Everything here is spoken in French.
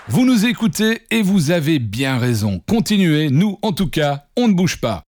Vous nous écoutez et vous avez bien raison. Continuez, nous en tout cas, on ne bouge pas.